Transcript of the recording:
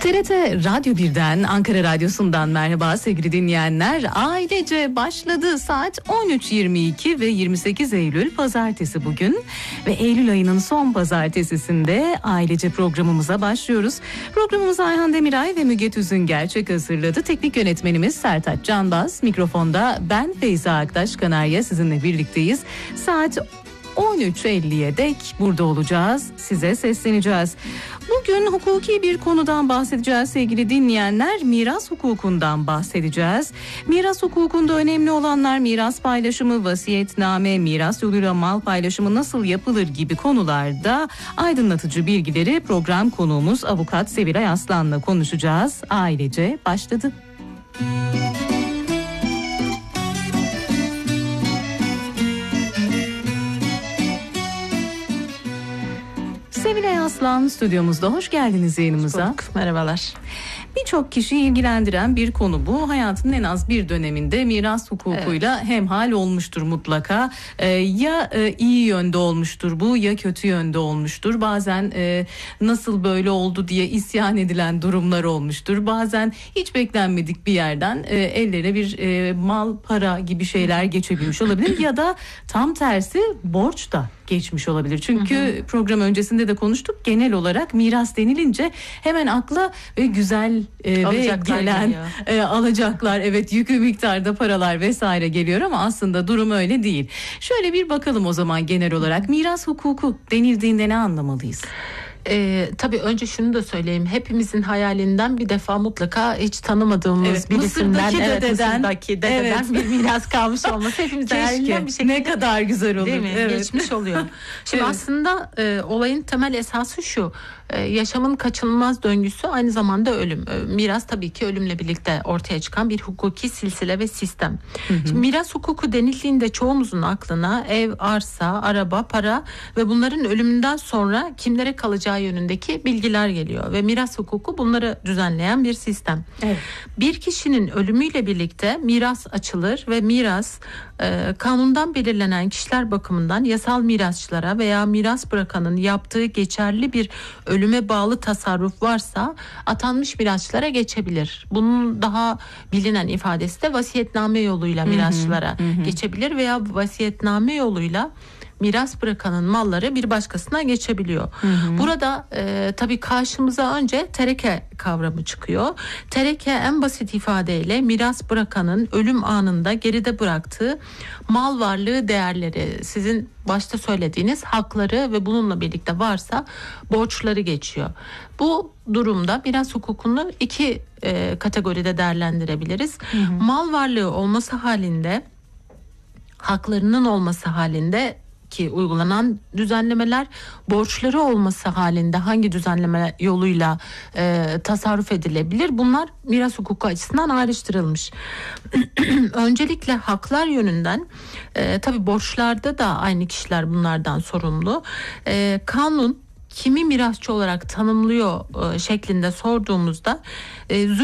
TRT Radyo 1'den, Ankara Radyosu'ndan merhaba sevgili dinleyenler. Ailece başladı. Saat 13.22 ve 28 Eylül pazartesi bugün. Ve Eylül ayının son pazartesisinde ailece programımıza başlıyoruz. Programımızı Ayhan Demiray ve Müge Tüzün Gerçek hazırladı. Teknik yönetmenimiz Sertaç Canbaz. Mikrofonda ben Feyza Aktaş Kanarya sizinle birlikteyiz. Saat 13.50'ye dek burada olacağız. Size sesleneceğiz. Bugün hukuki bir konudan bahsedeceğiz sevgili dinleyenler. Miras hukukundan bahsedeceğiz. Miras hukukunda önemli olanlar miras paylaşımı, vasiyetname, miras yoluyla mal paylaşımı nasıl yapılır gibi konularda aydınlatıcı bilgileri program konuğumuz avukat Sevilay Aslan'la konuşacağız. Ailece başladı. Sevilay Aslan stüdyomuzda. Hoş geldiniz yayınımıza. Merhabalar. Birçok kişiyi ilgilendiren bir konu bu. Hayatının en az bir döneminde miras hukukuyla hemhal olmuştur mutlaka. Ya iyi yönde olmuştur bu, ya kötü yönde olmuştur. Bazen nasıl böyle oldu diye isyan edilen durumlar olmuştur. Bazen hiç beklenmedik bir yerden ellerine bir mal, para gibi şeyler geçebilmiş olabilir. Ya da tam tersi borç da geçmiş olabilir. Çünkü program öncesinde de konuştuk. Genel olarak miras denilince hemen akla güzel ve gelen alacaklar, evet, yüklü miktarda paralar vesaire geliyor ama aslında durum öyle değil. Şöyle bir bakalım o zaman genel olarak miras hukuku denildiğinde ne anlamalıyız? Tabii önce şunu da söyleyeyim. Hepimizin hayalinden bir defa mutlaka hiç tanımadığımız birisinden, Mısır'daki dededen bir miras kalmış olması hepimizin hayalinden bir şekilde. Ne kadar güzel olur. Değil mi? Evet. Geçmiş oluyor. Şimdi aslında olayın temel esası şu. Yaşamın kaçınılmaz döngüsü aynı zamanda ölüm. Miras tabii ki ölümle birlikte ortaya çıkan bir hukuki silsile ve sistem. Şimdi miras hukuku denildiğinde çoğumuzun aklına ev, arsa, araba, para ve bunların ölümünden sonra kimlere kalacağı yönündeki bilgiler geliyor ve miras hukuku bunları düzenleyen bir sistem. Evet. Bir kişinin ölümüyle birlikte miras açılır ve miras kanundan belirlenen kişiler bakımından yasal mirasçılara veya miras bırakanın yaptığı geçerli bir ölüme bağlı tasarruf varsa atanmış mirasçılara geçebilir. Bunun daha bilinen ifadesi de vasiyetname yoluyla mirasçılara geçebilir veya vasiyetname yoluyla miras bırakanın malları bir başkasına geçebiliyor. Burada tabii karşımıza önce tereke kavramı çıkıyor. Tereke en basit ifadeyle miras bırakanın ölüm anında geride bıraktığı mal varlığı değerleri, sizin başta söylediğiniz hakları ve bununla birlikte varsa borçları geçiyor. Bu durumda miras hukukunu iki kategoride değerlendirebiliriz. Mal varlığı olması halinde, haklarının olması halinde ki uygulanan düzenlemeler, borçları olması halinde hangi düzenleme yoluyla tasarruf edilebilir? Bunlar miras hukuku açısından ayrıştırılmış. Öncelikle haklar yönünden tabii borçlarda da aynı kişiler bunlardan sorumlu. Kanun kimi mirasçı olarak tanımlıyor şeklinde sorduğumuzda